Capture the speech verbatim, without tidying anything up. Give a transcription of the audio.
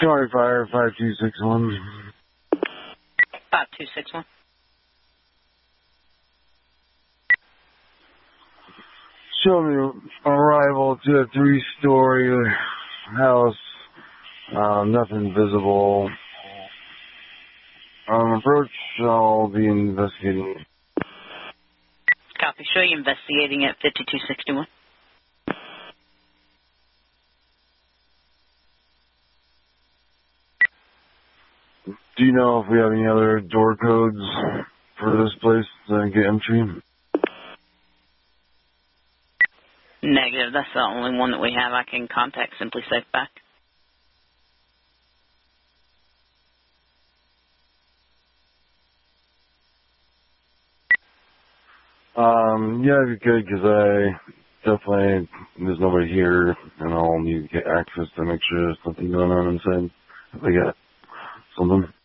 Sorry, Fire, five two six one. five two six one. Show me arrival to a three-story house. Uh, nothing visible. On approach, I'll be investigating. Copy. Show you investigating at fifty-two sixty-one. Do you know if we have any other door codes for this place to get entry? Negative. That's the only one that we have. I can contact Simply Safe back. Um, yeah, if you could, because I definitely, there's nobody here, and I'll need to get access to make sure there's nothing going on inside. If I got something.